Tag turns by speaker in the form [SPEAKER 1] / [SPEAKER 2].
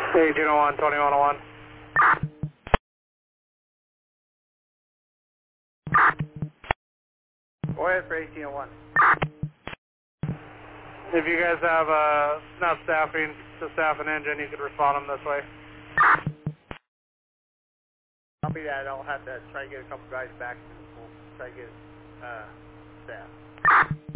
[SPEAKER 1] 1801, 2101.
[SPEAKER 2] Go ahead for 1801.
[SPEAKER 1] If you guys have not staffing to staff an engine, you could respond them this way.
[SPEAKER 2] Copy that. I'll have to try to get a couple guys back. We'll try to get staff.